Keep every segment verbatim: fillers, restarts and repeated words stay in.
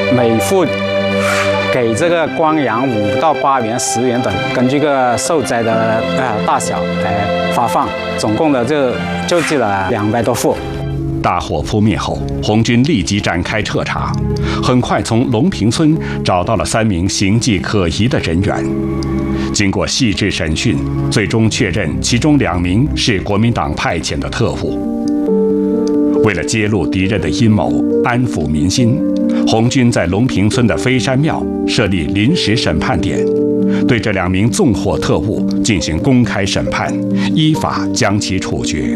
每户给这个光洋五到八元、十元等，根据个受灾的呃大小来发放。总共的就救济了两百多户。 大火扑灭后，红军立即展开彻查，很快从龙平村找到了三名形迹可疑的人员。经过细致审讯，最终确认其中两名是国民党派遣的特务。为了揭露敌人的阴谋，安抚民心，红军在龙平村的飞山庙设立临时审判点，对这两名纵火特务进行公开审判，依法将其处决。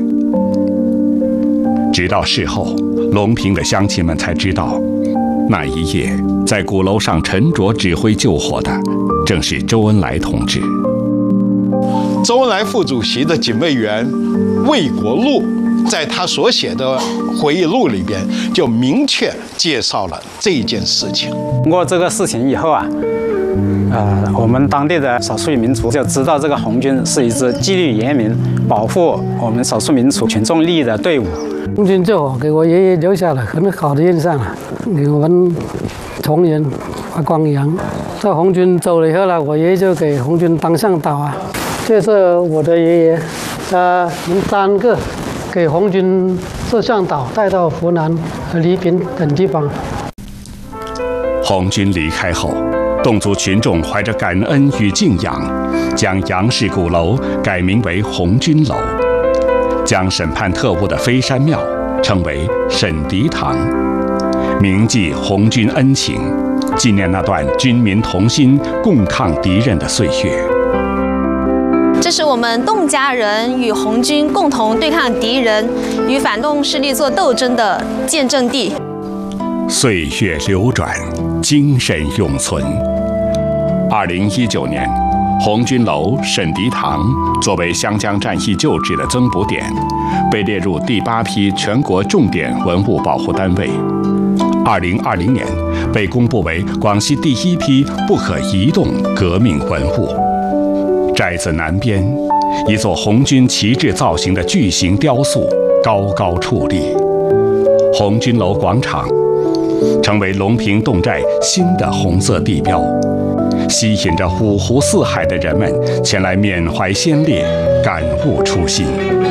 直到事后，龙平的乡亲们才知道，那一夜在鼓楼上沉着指挥救火的，正是周恩来同志。 周恩来副主席的警卫员魏国禄，在他所写的回忆录里边，就明确介绍了这件事情。 通过这个事情以后啊，呃，我们当地的少数民族就知道这个红军是一支纪律严明、保护我们少数民族群众利益的队伍。 红军救火给我爷爷留下了很好的印象啊，给我们同仁发光洋。在红军走了以后呢，我爷爷就给红军当向导啊。这是我的爷爷，他们三个给红军做向导，带到湖南和黎平等地方。 红军离开后，侗族群众怀着感恩与敬仰，将杨氏鼓楼改名为红军楼，将审判特务的飞山庙称为沈迪堂，铭记红军恩情，纪念那段军民同心、共抗敌人的岁月。 这是我们侗家人与红军共同对抗敌人、与反动势力做斗争的见证地。 岁月流转，精神永存。二零一九年，红军楼沈迪堂作为湘江战役旧址的增补点，被列入第八批全国重点文物保护单位。二零二零年，被公布为广西第一批不可移动革命文物。寨子南边，一座红军旗帜造型的巨型雕塑高高矗立，红军楼广场成为龙平侗寨新的红色地标，吸引着五湖四海的人们前来缅怀先烈，感悟初心。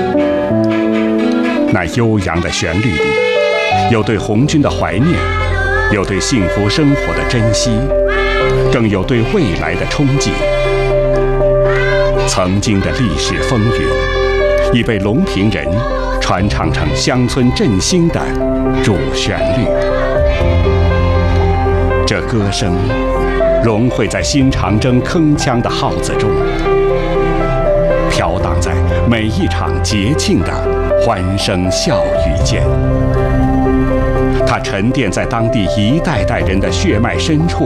那悠扬的旋律里，有对红军的怀念，有对幸福生活的珍惜，更有对未来的憧憬。曾经的历史风云，已被龙平人传唱成乡村振兴的主旋律。这歌声融汇在新长征铿锵的号子中，飘荡在每一场节庆的欢声笑语间。它沉淀在当地一代代人的血脉深处。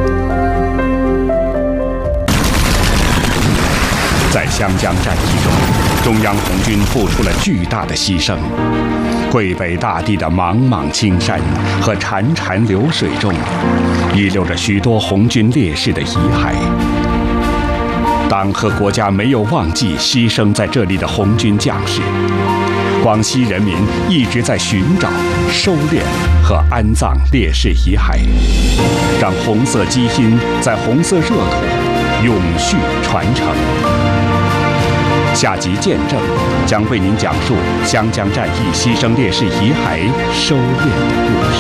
在湘江战役中，中央红军付出了巨大的牺牲。桂北大地的茫茫青山和潺潺流水中，遗留着许多红军烈士的遗骸。党和国家没有忘记牺牲在这里的红军将士，广西人民一直在寻找、收敛和安葬烈士遗骸，让红色基因在红色热土永续传承。下集见证将为您讲述湘江战役牺牲烈士遗骸收敛的故事。